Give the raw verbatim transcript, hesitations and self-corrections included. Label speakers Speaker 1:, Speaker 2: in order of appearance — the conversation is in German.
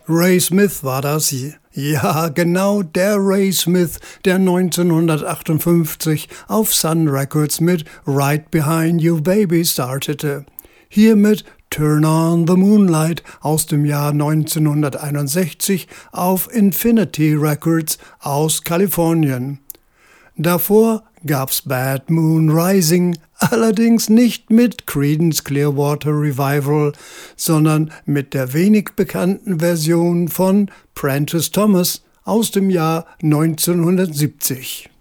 Speaker 1: Ray Smith war das. Ja, genau der Ray Smith, der neunzehnhundertachtundfünfzig auf Sun Records mit Right Behind You Baby startete. Hier mit Turn on the Moonlight aus dem Jahr neunzehnhunderteinundsechzig auf Infinity Records aus Kalifornien. Davor gab's Bad Moon Rising, allerdings nicht mit Creedence Clearwater Revival, sondern mit der wenig bekannten Version von Prentice Thomas aus dem Jahr neunzehnhundertsiebzig.